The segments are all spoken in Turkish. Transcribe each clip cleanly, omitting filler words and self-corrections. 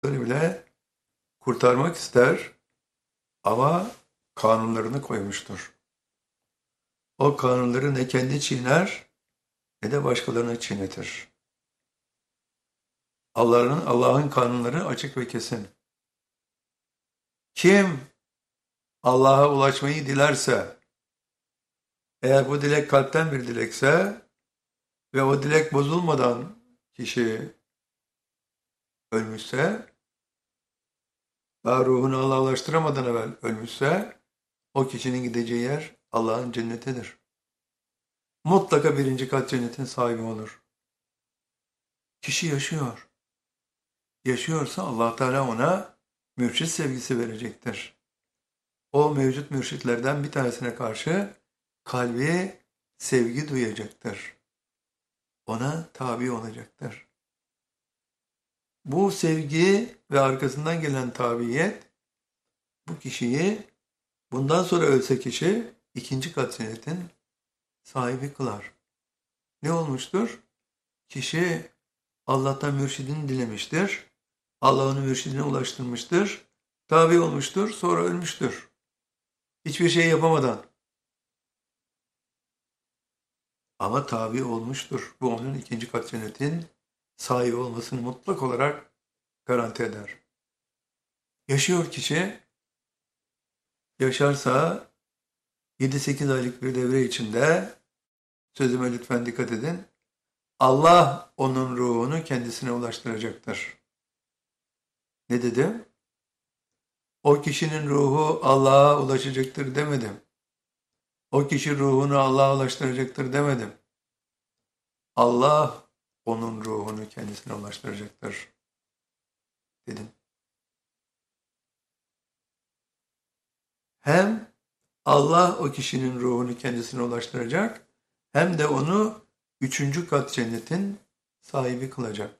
bile kurtarmak ister ama kanunlarını koymuştur. O kanunları ne kendi çiğner ne de başkalarını çiğnetir. Allah'ın kanunları açık ve kesin. Kim Allah'a ulaşmayı dilerse, eğer bu dilek kalpten bir dilekse ve o dilek bozulmadan kişi ölmüşse, daha ruhunu Allah'a ulaştıramadan evvel ölmüşse, o kişinin gideceği yer Allah'ın cennetidir. Mutlaka birinci kat cennetin sahibi olur. Kişi yaşıyor. Yaşıyorsa Allah Teala ona mürşit sevgisi verecektir. O mevcut mürşitlerden bir tanesine karşı kalbi sevgi duyacaktır. Ona tabi olacaktır. Bu sevgi ve arkasından gelen tabiyet bu kişiyi bundan sonra ölse kişi ikinci kat cennetin sahibi kılar. Ne olmuştur? Kişi Allah'tan mürşidini dilemiştir. Allah onu mürşidine ulaştırmıştır. Tabi olmuştur, sonra ölmüştür. Hiçbir şey yapamadan. Ama tabi olmuştur. Bu onun ikinci kat cennetin sahibi olmasını mutlak olarak garanti eder. Yaşıyor kişi, yaşarsa 7-8 aylık bir devre içinde, sözüme lütfen dikkat edin, Allah onun ruhunu kendisine ulaştıracaktır. Ne dedim? O kişinin ruhu Allah'a ulaşacaktır demedim. O kişi ruhunu Allah'a ulaştıracaktır demedim. Allah onun ruhunu kendisine ulaştıracaktır dedim. Hem Allah o kişinin ruhunu kendisine ulaştıracak, hem de onu üçüncü kat cennetin sahibi kılacak.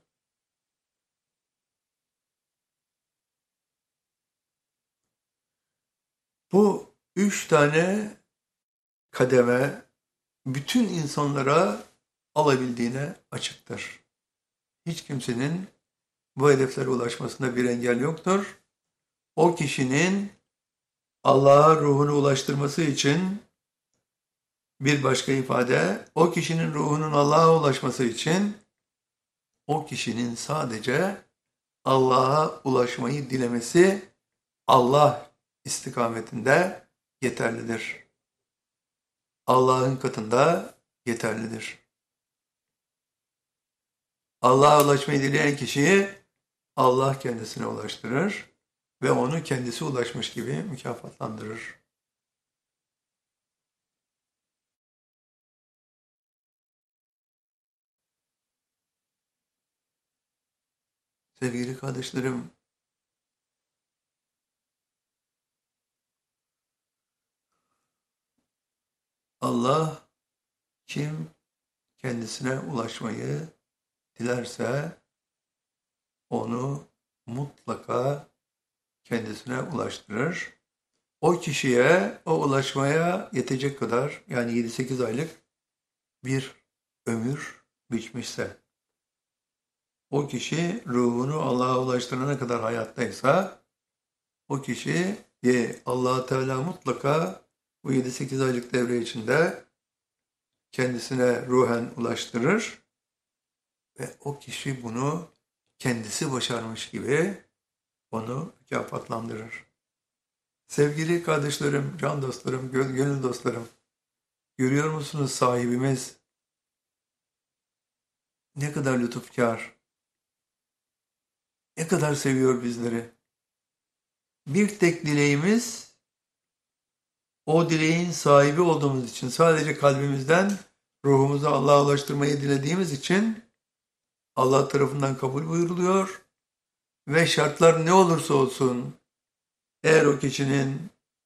Bu üç tane kademe bütün insanlara alabildiğine açıktır. Hiç kimsenin bu hedeflere ulaşmasında bir engel yoktur. O kişinin Allah'a ruhunu ulaştırması için bir başka ifade, o kişinin ruhunun Allah'a ulaşması için o kişinin sadece Allah'a ulaşmayı dilemesi Allah istikametinde yeterlidir. Allah'ın katında yeterlidir. Allah'a ulaşmayı dileyen kişiyi Allah kendisine ulaştırır ve onu kendisi ulaşmış gibi mükafatlandırır. Sevgili kardeşlerim, Allah kim kendisine ulaşmayı dilerse onu mutlaka kendisine ulaştırır. O kişiye o ulaşmaya yetecek kadar, yani 7-8 aylık bir ömür biçmişse, o kişi ruhunu Allah'a ulaştırana kadar hayattaysa, o kişi Allah Teala mutlaka bu 7-8 aylık devre içinde kendisine ruhen ulaştırır ve o kişi bunu kendisi başarmış gibi onu mükafatlandırır. Sevgili kardeşlerim, can dostlarım, gönül dostlarım, görüyor musunuz sahibimiz ne kadar lütufkar, ne kadar seviyor bizleri. Bir tek dileğimiz, o dileğin sahibi olduğumuz için, sadece kalbimizden ruhumuzu Allah'a ulaştırmayı dilediğimiz için Allah tarafından kabul buyuruluyor ve şartlar ne olursa olsun, eğer o kişinin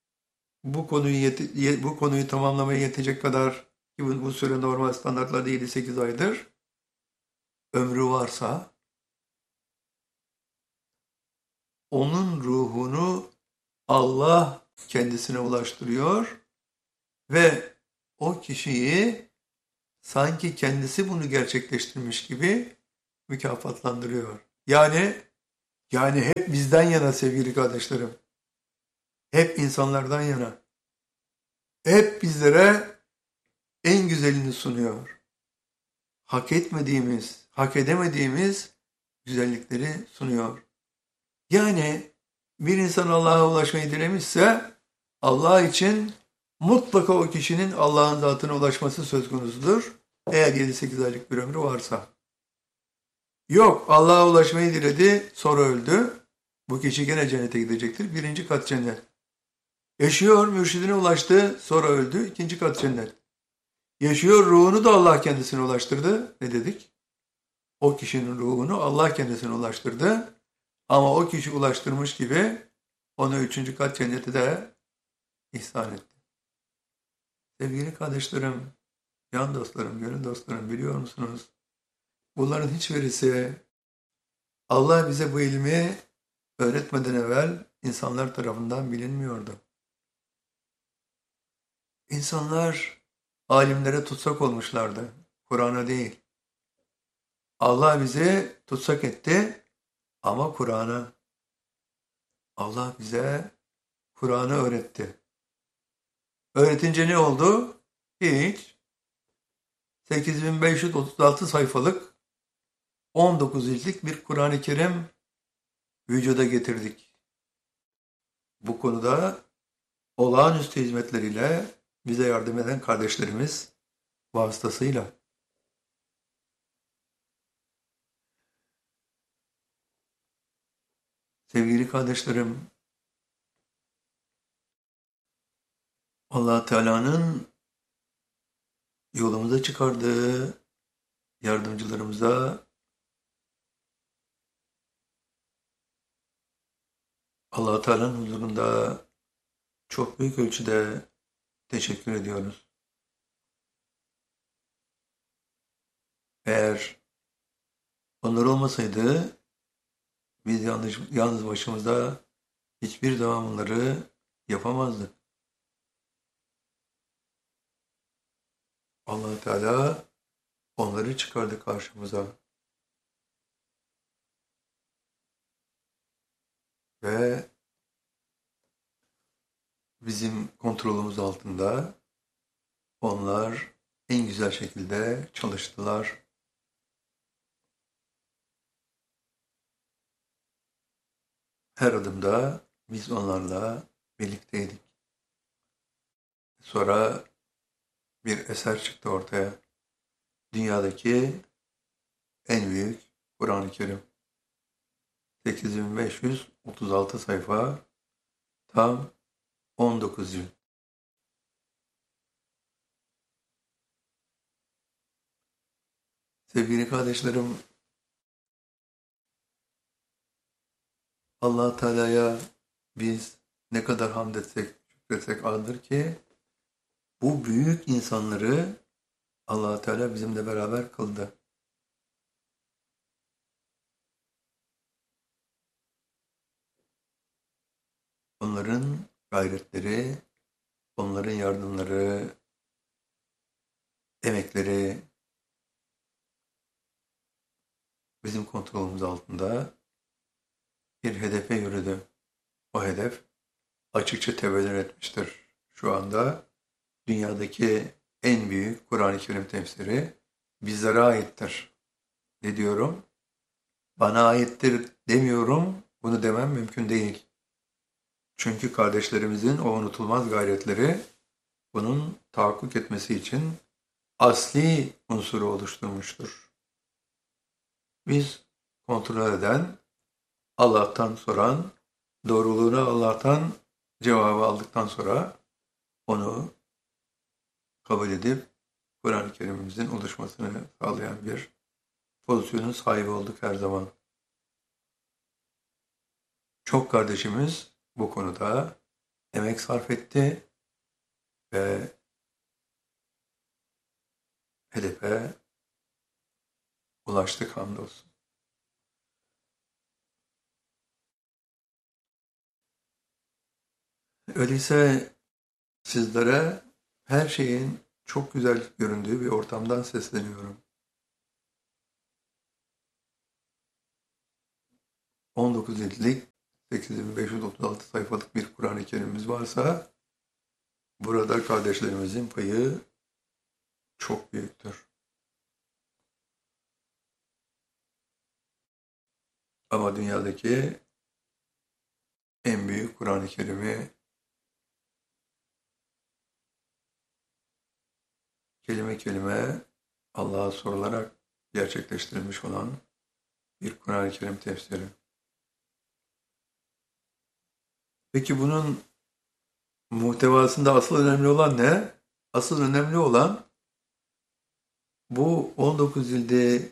bu konuyu tamamlamaya yetecek kadar, ki bu süre normal standartlarda 7-8 aydır, ömrü varsa, onun ruhunu Allah kendisine ulaştırıyor ve o kişiyi sanki kendisi bunu gerçekleştirmiş gibi mükafatlandırıyor. Yani Yani hep bizden yana sevgili kardeşlerim. Hep insanlardan yana. Hep bizlere en güzelini sunuyor. Hak etmediğimiz, hak edemediğimiz güzellikleri sunuyor. Yani bir insan Allah'a ulaşmayı dilemişse Allah için mutlaka o kişinin Allah'ın zatına ulaşması söz konusudur. Eğer 7-8 aylık bir ömrü varsa. Yok, Allah'a ulaşmayı diledi, sonra öldü. Bu kişi gene cennete gidecektir. Birinci kat cennet. Yaşıyor, mürşidine ulaştı, sonra öldü. İkinci kat cennet. Yaşıyor, ruhunu da Allah kendisine ulaştırdı. Ne dedik? O kişinin ruhunu Allah kendisine ulaştırdı. Ama o kişi ulaştırmış gibi ona üçüncü kat cenneti de ihsan etti. Sevgili kardeşlerim, can dostlarım, gönül dostlarım, biliyor musunuz? Bunların hiçbirisi Allah bize bu ilmi öğretmeden evvel insanlar tarafından bilinmiyordu. İnsanlar alimlere tutsak olmuşlardı, Kur'an'a değil. Allah bizi tutsak etti ama Kur'an'a. Allah bize Kur'an'ı öğretti. Öğretince ne oldu? Hiç. 8536 sayfalık 19 ciltlik bir Kur'an-ı Kerim vücuda getirdik. Bu konuda olağanüstü hizmetleriyle bize yardım eden kardeşlerimiz vasıtasıyla. Sevgili kardeşlerim, Allah Teala'nın yolumuza çıkardığı yardımcılarımıza Allah Teala'nın huzurunda çok büyük ölçüde teşekkür ediyoruz. Eğer onlar olmasaydı biz yalnız başımıza hiçbir zaman bunları yapamazdık. Allah Teala onları çıkardı karşımıza ve bizim kontrolümüz altında onlar en güzel şekilde çalıştılar. Her adımda biz onlarla birlikteydik. Sonra bir eser çıktı ortaya. Dünyadaki en büyük Kur'an-ı Kerim. 8536 sayfa, tam 19 cilt. Sevgili kardeşlerim, Allah Teala'ya biz ne kadar hamd etsek, şükretsek azdır ki bu büyük insanları Allah Teala bizimle beraber kıldı. Onların gayretleri, onların yardımları, emekleri bizim kontrolümüz altında bir hedefe yürüdü. O hedef açıkça tebellür etmiştir. Şu anda dünyadaki en büyük Kur'an-ı Kerim tefsiri bizlere aittir. Ne diyorum? Bana aittir demiyorum, bunu demem mümkün değil. Çünkü kardeşlerimizin o unutulmaz gayretleri bunun tahakkuk etmesi için asli unsuru oluşturmuştur. Biz kontrol eden, Allah'tan soran, doğruluğunu Allah'tan cevabı aldıktan sonra onu kabul edip Kur'an-ı Kerim'imizin oluşmasını sağlayan bir pozisyonun sahibi olduk her zaman. Çok kardeşimiz bu konuda emek sarf etti ve hedefe ulaştık hamdolsun. Öyleyse sizlere her şeyin çok güzel göründüğü bir ortamdan sesleniyorum. 19 ciltlik 8536 sayfalık bir Kur'an-ı Kerim'imiz varsa burada kardeşlerimizin payı çok büyüktür. Ama dünyadaki en büyük Kur'an-ı Kerim'i kelime kelime Allah'a sorularak gerçekleştirilmiş olan bir Kur'an-ı Kerim tefsiri. Peki bunun muhtevasında asıl önemli olan ne? Asıl önemli olan bu 19 cildi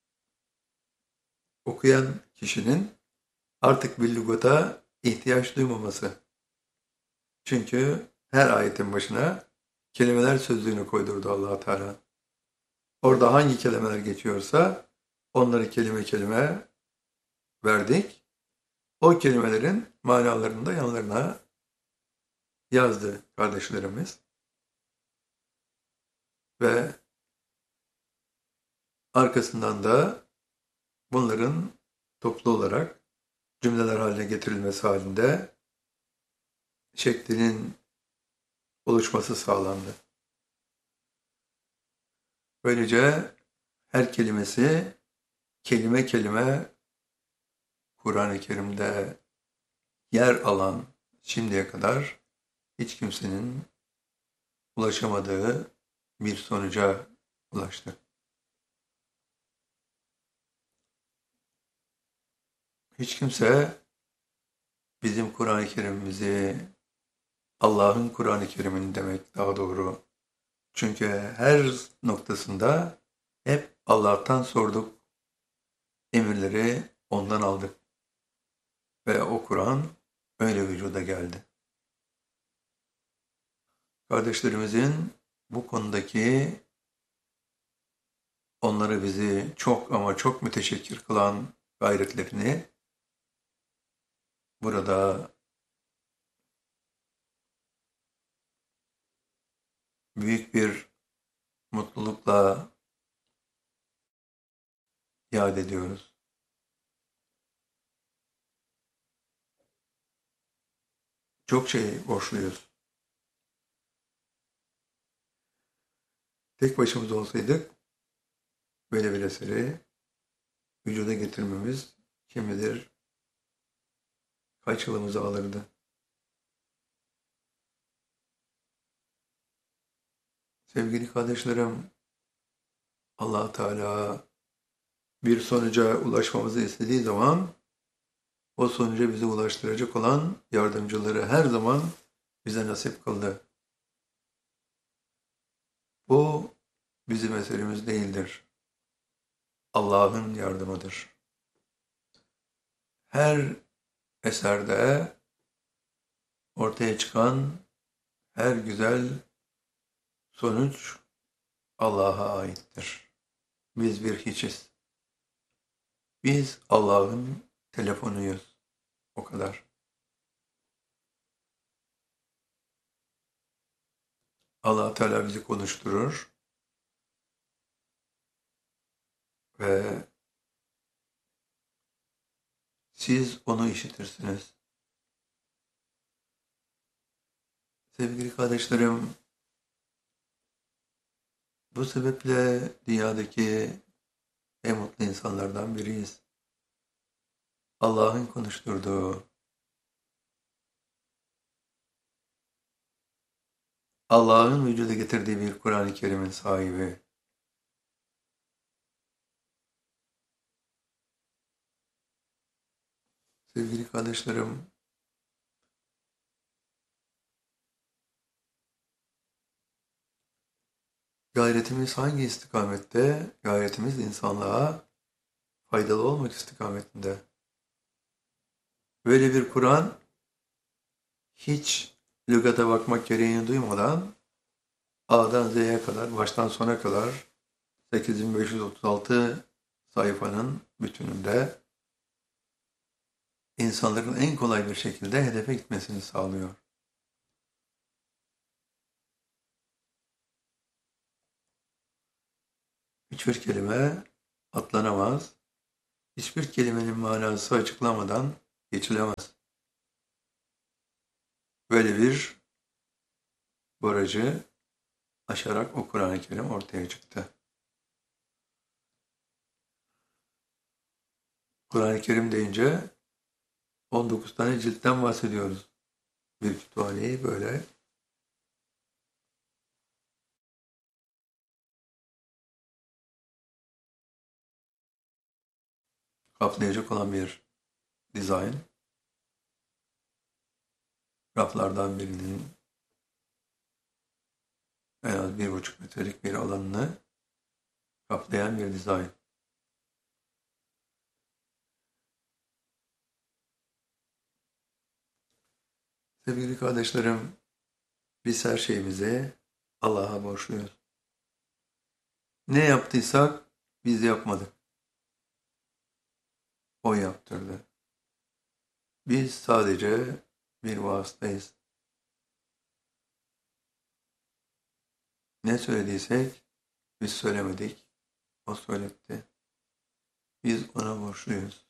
okuyan kişinin artık bir lügata ihtiyaç duymaması. Çünkü her ayetin başına kelimeler sözlüğünü koydurdu Allah Teala. Orada hangi kelimeler geçiyorsa onları kelime kelime verdik. O kelimelerin manalarını da yanlarına yazdı kardeşlerimiz. Ve arkasından da bunların toplu olarak cümleler haline getirilmesi halinde şeklinin oluşması sağlandı. Böylece her kelimesi kelime kelime Kur'an-ı Kerim'de yer alan şimdiye kadar hiç kimsenin ulaşamadığı bir sonuca ulaştı. Hiç kimse bizim Kur'an-ı Kerim'imizi Allah'ın Kur'an-ı Kerim'ini demek daha doğru. Çünkü her noktasında hep Allah'tan sorduk, emirleri ondan aldık ve o Kur'an öyle vücuda geldi. Kardeşlerimizin bu konudaki onları bizi çok ama çok müteşekkir kılan gayretlerini burada büyük bir mutlulukla yad ediyoruz. Çok şey borçluyuz. Tek başımıza olsaydık böyle bir eseri vücuda getirmemiz kim bilir kaç yılımızı alırdı. Sevgili kardeşlerim, Allah Teala bir sonuca ulaşmamızı istediği zaman o sonuca bizi ulaştıracak olan yardımcıları her zaman bize nasip kıldı. Bu bizim eserimiz değildir. Allah'ın yardımıdır. Her eserde ortaya çıkan her güzel sonuç Allah'a aittir. Biz bir hiçiz. Biz Allah'ın telefonuyuz. O kadar. Allah Teala bizi konuşturur ve siz onu işitirsiniz. Sevgili kardeşlerim, bu sebeple dünyadaki en mutlu insanlardan biriyiz. Allah'ın konuşturduğu, Allah'ın vücuda getirdiği bir Kur'an-ı Kerim'in sahibi. Sevgili kardeşlerim, gayretimiz hangi istikamette? Gayretimiz insanlığa faydalı olmak istikametinde. Böyle bir Kur'an hiç lügata bakmak gereğini duymadan A'dan Z'ye kadar, baştan sona kadar 8536 sayfanın bütününde insanların en kolay bir şekilde hedefe gitmesini sağlıyor. Hiçbir kelime atlanamaz, hiçbir kelimenin manası açıklamadan geçilemez. Böyle bir barajı aşarak o Kur'an-ı Kerim ortaya çıktı. Kur'an-ı Kerim deyince 19 tane ciltten bahsediyoruz. Bir kütüphaneyi böyle kaplayacak olan bir dizayn. Raflardan birinin en az 1,5 metrelik bir alanını kaplayan bir dizayn. Sevgili kardeşlerim, biz her şeyimizi Allah'a borçluyuz. Ne yaptıysak biz yapmadık. O yaptırdı. Biz sadece bir vasıtayız. Ne söylediysek biz söylemedik. O söyletti. Biz ona borçluyuz.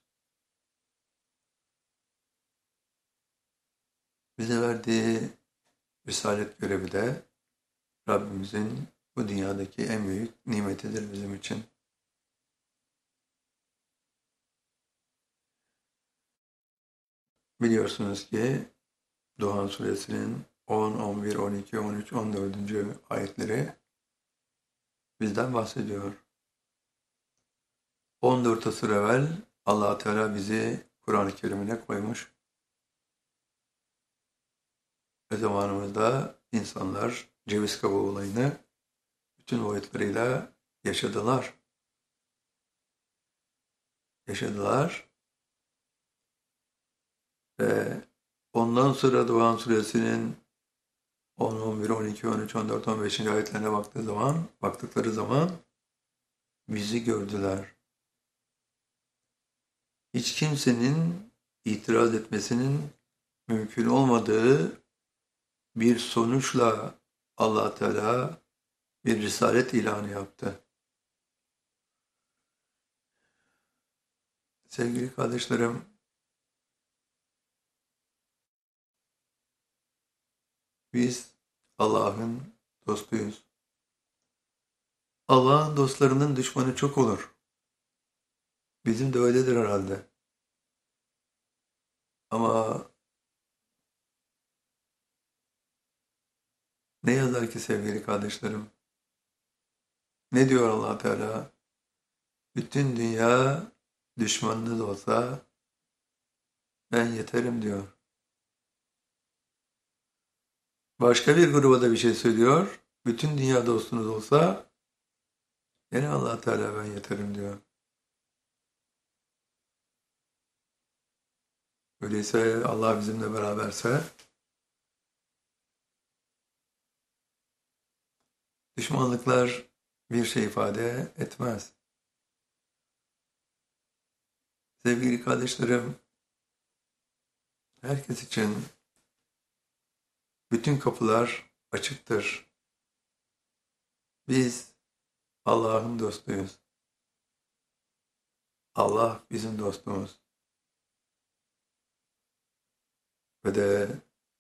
Bize verdiği risalet görevi de Rabbimizin bu dünyadaki en büyük nimetidir bizim için. Biliyorsunuz ki Duhan suresinin 10, 11, 12, 13, 14. ayetleri bizden bahsediyor. 14 asır evvel Allah Teala bizi Kur'an-ı Kerim'ine koymuş. Ve zamanımızda insanlar ceviz kabuğu olayını bütün boyutlarıyla yaşadılar. Ve ondan sonra Duhan suresinin 10, 11, 12, 13, 14, 15. ayetlerine baktıkları zaman bizi gördüler. Hiç kimsenin itiraz etmesinin mümkün olmadığı bir sonuçla Allah Teala bir risalet ilanı yaptı. Sevgili kardeşlerim, biz Allah'ın dostuyuz. Allah'ın dostlarının düşmanı çok olur. Bizim de öyledir herhalde. Ama ne yazar ki sevgili kardeşlerim? Ne diyor Allah Teala? Bütün dünya düşmanınız olsa ben yeterim diyor. Başka bir gruba da bir şey söylüyor. Bütün dünya dostunuz olsa yine Allah Teala ben yeterim diyor. Öyleyse Allah bizimle beraberse düşmanlıklar bir şey ifade etmez. Sevgili kardeşlerim, herkes için bütün kapılar açıktır. Biz Allah'ın dostuyuz. Allah bizim dostumuz. Ve de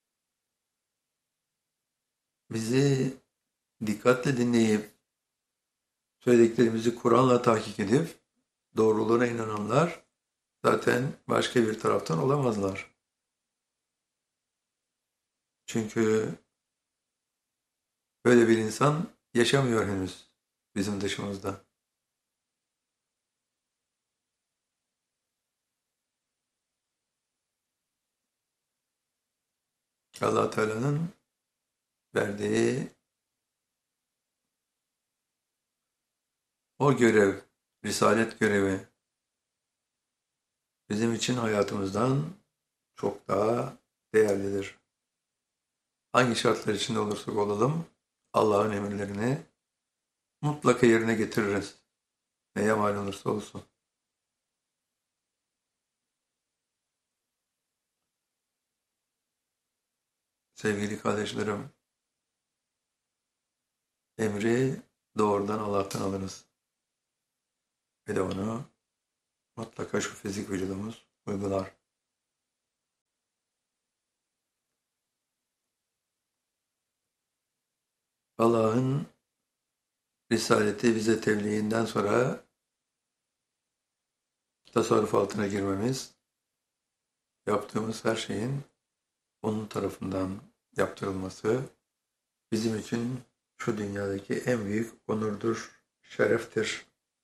bizi dikkatle dinleyip söylediklerimizi Kur'an'la tahkik edip doğruluğuna inananlar zaten başka bir taraftan olamazlar. Çünkü böyle bir insan yaşamıyor henüz bizim dışımızda. Allah Teala'nın verdiği o görev, risalet görevi bizim için hayatımızdan çok daha değerlidir. Hangi şartlar içinde olursak olalım Allah'ın emirlerini mutlaka yerine getiririz. Neye mal olursa olsun. Sevgili kardeşlerim, emri doğrudan Allah'tan alırız. Ve de onu mutlaka şu fizik vücudumuz uygular. Allah'ın Risaleti bize tebliğinden sonra tasarruf altına girmemiz, yaptığımız her şeyin onun tarafından yaptırılması bizim için şu dünyadaki en büyük onurdur, şereftir.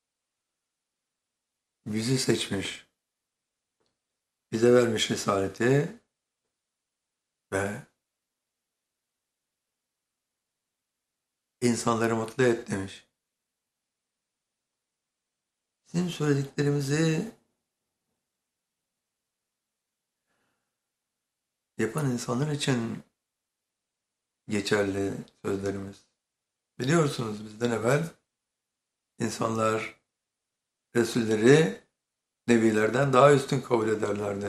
Bizi seçmiş, bize vermiş risaleti ve insanları mutlu et demiş. Bizim söylediklerimizi yapan insanlar için geçerli sözlerimiz. Biliyorsunuz bizden evvel insanlar Resulleri Nebilerden daha üstün kabul ederlerdi.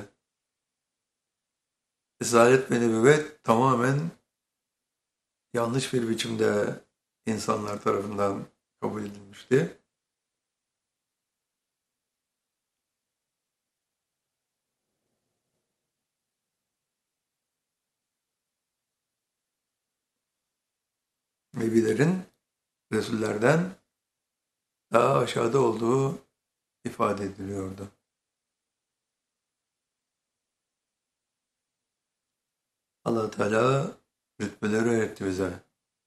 Risalet ve nübüvvet tamamen yanlış bir biçimde insanlar tarafından kabul edilmişti. Nebilerin Resullerden daha aşağıda olduğu ifade ediliyordu. Allah Teala rütbeleri öğretti bize.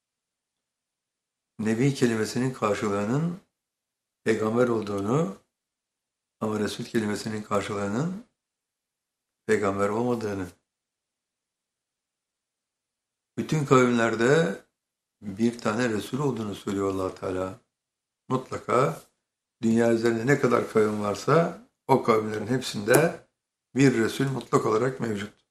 Nebi kelimesinin karşılığının peygamber olduğunu ama Resul kelimesinin karşılığının peygamber olmadığını. Bütün kavimlerde bir tane Resul olduğunu söylüyor Allah Teala. Mutlaka dünya üzerinde ne kadar kavim varsa o kavimlerin hepsinde bir Resul mutlak olarak mevcut.